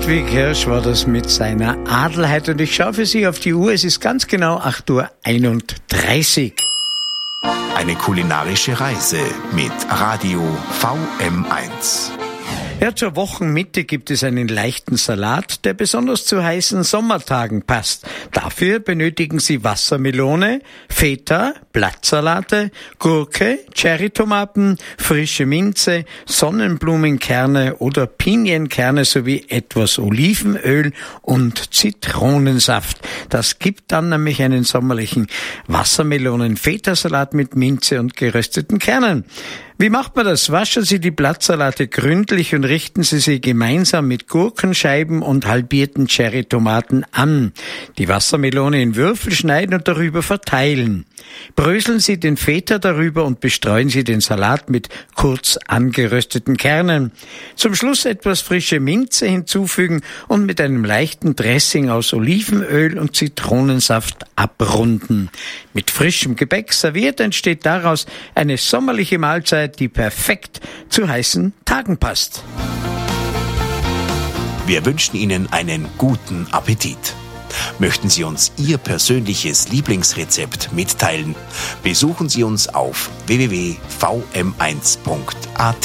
Ludwig Hirsch war das mit seiner Adelheid und ich schaue für Sie auf die Uhr, es ist ganz genau 8:31 Uhr. Eine kulinarische Reise mit Radio VM1. Ja, zur Wochenmitte gibt es einen leichten Salat, der besonders zu heißen Sommertagen passt. Dafür benötigen Sie Wassermelone, Feta, Blattsalate, Gurke, Cherrytomaten, frische Minze, Sonnenblumenkerne oder Pinienkerne sowie etwas Olivenöl und Zitronensaft. Das gibt dann nämlich einen sommerlichen Wassermelonen-Feta-Salat mit Minze und gerösteten Kernen. Wie macht man das? Waschen Sie die Blattsalate gründlich und richten Sie sie gemeinsam mit Gurkenscheiben und halbierten Cherrytomaten an. Die Wassermelone in Würfel schneiden und darüber verteilen. Bröseln Sie den Feta darüber und bestreuen Sie den Salat mit kurz angerösteten Kernen. Zum Schluss etwas frische Minze hinzufügen und mit einem leichten Dressing aus Olivenöl und Zitronensaft abrunden. Mit frischem Gebäck serviert entsteht daraus eine sommerliche Mahlzeit, die perfekt zu heißen Tagen passt. Wir wünschen Ihnen einen guten Appetit. Möchten Sie uns Ihr persönliches Lieblingsrezept mitteilen? Besuchen Sie uns auf www.vm1.at.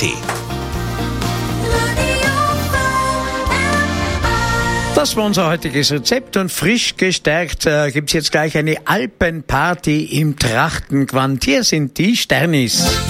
Das war unser heutiges Rezept und frisch gestärkt gibt's jetzt gleich eine Alpenparty im Trachtengewand. Hier sind die Sternis.